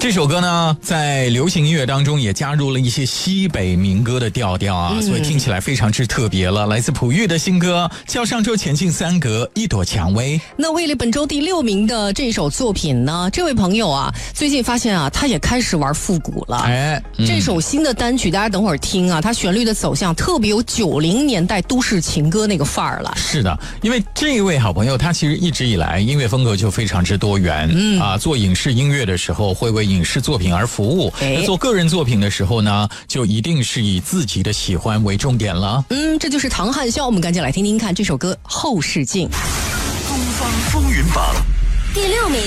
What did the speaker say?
这首歌呢，在流行音乐当中也加入了一些西北民歌的调调啊，所以听起来非常之特别了。来自朴玉的新歌叫《上周前进3格一朵蔷薇》。 那位列本周第6名的这首作品呢，这位朋友啊，最近发现啊，他也开始玩复古了。这首新的单曲，大家等会儿听啊，它旋律的走向特别有90年代都市情歌那个范儿了。 是的，因为这位好朋友他其实一直以来音乐风格就非常之多元，做影视音乐的时候会为影视作品而服务，做个人作品的时候呢，就一定是以自己的喜欢为重点了。 这就是唐汉霄，我们赶紧来听听看这首歌《后视镜》。 东方风云榜第6名。